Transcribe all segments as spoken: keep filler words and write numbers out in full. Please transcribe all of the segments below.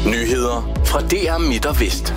Nyheder fra D R Midt og Vest.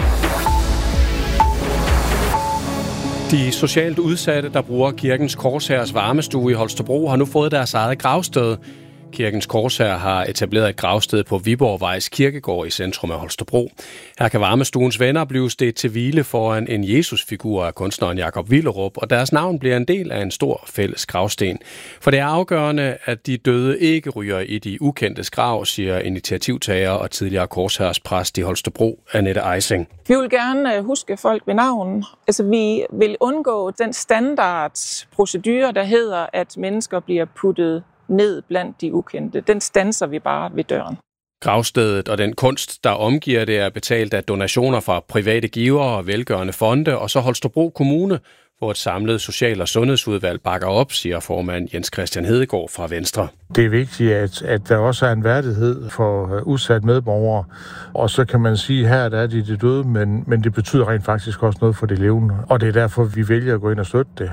De socialt udsatte, der bruger Kirkens Korshærs varmestue i Holstebro, har nu fået deres eget gravsted. Kirkens Korshær har etableret et gravsted på Viborgvejs Kirkegård i centrum af Holstebro. Her kan varmestuens venner blive stedt til hvile foran en Jesusfigur af kunstneren Jakob Willerup, og deres navn bliver en del af en stor fælles gravsten. For det er afgørende, at de døde ikke ryger i de ukendtes grav, siger initiativtager og tidligere Korshærspræst i Holstebro, Annette Eising. Vi vil gerne huske folk ved navn. Altså, vi vil undgå den standardprocedure, der hedder, at mennesker bliver puttet ned blandt de ukendte. Den standser vi bare ved døren. Gravstedet og den kunst, der omgiver det, er betalt af donationer fra private givere og velgørende fonde, og så Holstebro Kommune, hvor et samlet social- og sundhedsudvalg bakker op, siger formand Jens Christian Hedegaard fra Venstre. Det er vigtigt, at, at der også er en værdighed for udsat medborgere, og så kan man sige, at her der er de det døde, men, men det betyder rent faktisk også noget for det levende, og det er derfor, vi vælger at gå ind og støtte det.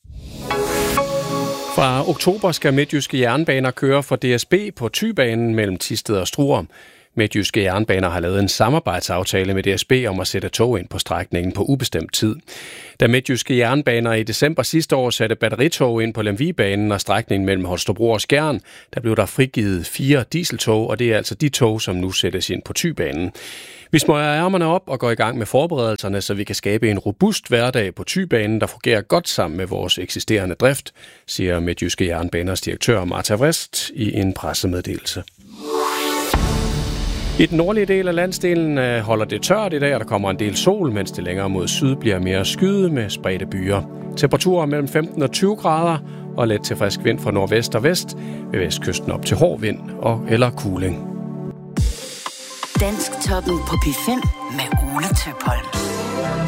Fra oktober skal Midtjyske Jernbaner køre for D S B på Thybanen mellem Thisted og Struer. Midtjyske Jernbaner har lavet en samarbejdsaftale med D S B om at sætte tog ind på strækningen på ubestemt tid. Da Midtjyske Jernbaner i december sidste år satte batteritog ind på Lemvigbanen og strækningen mellem Holstebro og Skjern, der blev der frigivet fire dieseltog, og det er altså de tog, som nu sættes ind på Thybanen. Vi smøger ærmerne op og går i gang med forberedelserne, så vi kan skabe en robust hverdag på Thybanen, der fungerer godt sammen med vores eksisterende drift, siger Midtjyske Jernbaners direktør Martha Vrist i en pressemeddelelse. I den nordlige del af landsdelen holder det tørt i dag, og der kommer en del sol, mens det længere mod syd bliver mere skyet med spredte byer. Temperaturer mellem femten og tyve grader og let til frisk vind fra nordvest og vest, ved vestkysten op til hård vind og eller kuling. Dansk toppen på P fem med Ole Tøpholm.